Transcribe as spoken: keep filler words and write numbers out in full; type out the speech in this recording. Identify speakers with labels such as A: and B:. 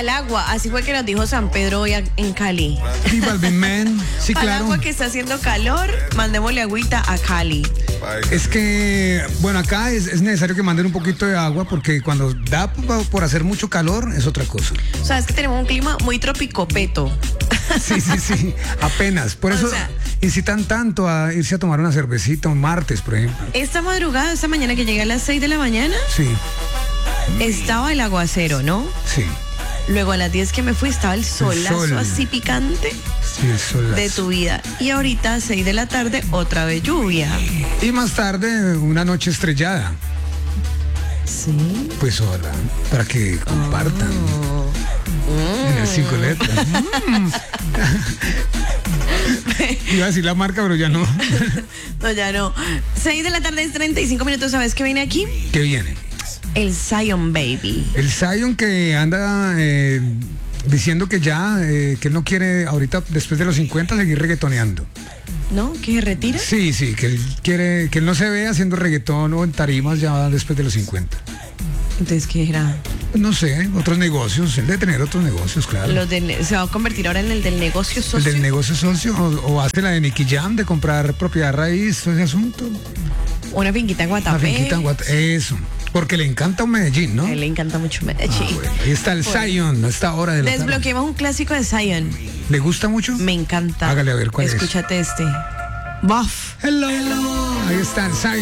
A: al agua, así fue que nos dijo San Pedro hoy en Cali.
B: Y Balvin Man, sí,
A: Al
B: claro.
A: agua que está haciendo calor, mandémosle agüita a Cali.
B: Es que, bueno, acá es, es necesario que manden un poquito de agua porque cuando da por, por hacer mucho calor es otra cosa.
A: O sea, es que tenemos un clima muy tropicopeto.
B: Sí, sí, sí, apenas. Por
A: O
B: eso
A: sea,
B: incitan tanto a irse a tomar una cervecita un martes, por ejemplo.
A: Esta madrugada, esta mañana que llegué a las seis de la mañana,
B: Sí,
A: estaba el aguacero, ¿no?
B: sí,
A: Luego a las diez que me fui estaba el solazo
B: sol.
A: así picante
B: sí, el solazo.
A: de tu vida. Y ahorita a seis de la tarde otra vez lluvia.
B: Y más tarde una noche estrellada.
A: Sí.
B: Pues hola, para que compartan. En el cinco letras. Mm. Iba a decir la marca, pero ya no.
A: No, ya no. seis de la tarde es treinta y cinco minutos. ¿Sabes qué viene aquí?
B: ¿Qué viene?
A: El Zion Baby.
B: El Zion que anda eh, diciendo que ya, eh, que él no quiere ahorita, después de los cincuenta, seguir reggaetoneando.
A: ¿No? ¿Que se retira?
B: Sí, sí, que él quiere, que él no se ve haciendo reggaetón o en tarimas ya después de los cincuenta.
A: Entonces, ¿qué era?
B: No sé, otros negocios, él debe tener otros negocios, claro.
A: Los de, ¿se va a convertir ahora en el del negocio
B: El
A: socio?
B: del negocio socio, o, o hace la de Nicky Jam de comprar propiedad raíz, todo ese asunto.
A: Una finquita en
B: La
A: Guatapé.
B: finquita en Guata- eso. Porque le encanta un Medellín, ¿no?
A: A él le encanta mucho Medellín.
B: Ah, bueno, ahí está el Zion a esta hora de la tarde.
A: Desbloqueemos un clásico de Zion.
B: ¿Le gusta mucho?
A: Me encanta.
B: Hágale a ver cuál es.
A: Escúchate este. Buff.
B: Hello. Ahí está el Zion.